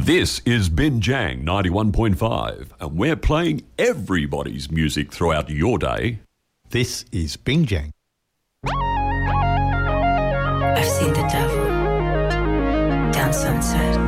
This is Binjang 91.5, and we're playing everybody's music throughout your day. This is Binjang. I've seen the devil down Sunset.